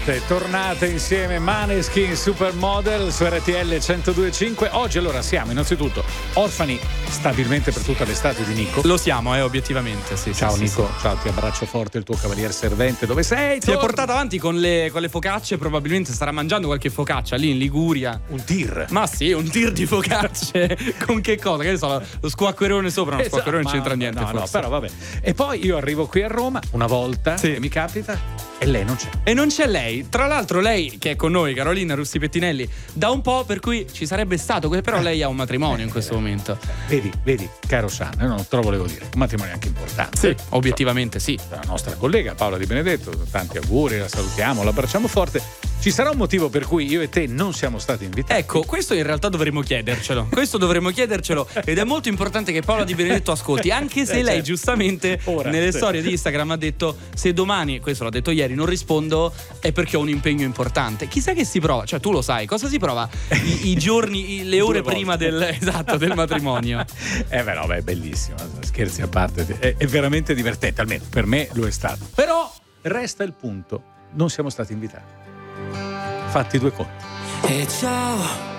tornate insieme, Maneskin Supermodel su RTL 102.5. Oggi allora siamo innanzitutto orfani stabilmente per tutta l'estate di Nico. Lo siamo, obiettivamente, sì. Ciao sì, Nico, sì. ciao, ti abbraccio forte, il tuo cavaliere servente, dove sei? Si è portato avanti con le focacce, probabilmente starà mangiando qualche focaccia lì in Liguria. Un tir. Ma sì, un tir di focacce. Con che cosa? Che ne so, lo squacquerone sopra, no, squacquerone non c'entra niente. No, forse. però vabbè. E poi io arrivo qui a Roma una volta, Sì. che mi capita, e lei non c'è. E non c'è lei. Tra l'altro lei, che è con noi, Carolina Russi Pettinelli, da un po', per cui ci sarebbe stato, però lei ha un matrimonio in questo momento. Vedi, caro San, non te lo volevo dire, un matrimonio anche importante. Sì, obiettivamente sì. La nostra collega Paola Di Benedetto, tanti auguri, la salutiamo, l'abbracciamo forte. Ci sarà un motivo per cui io e te non siamo stati invitati? Ecco, questo in realtà dovremmo chiedercelo. Ed è molto importante che Paola Di Benedetto ascolti, anche se lei giustamente nelle storie di Instagram ha detto: se domani, questo l'ha detto ieri, non rispondo è perché ho un impegno importante. Chissà che si prova, cioè tu lo sai, cosa si prova i giorni, le ore prima del matrimonio? Beh, è bellissimo, scherzi a parte, è veramente divertente, almeno per me lo è stato. Però resta il punto, non siamo stati invitati. Fatti due conti. E ciao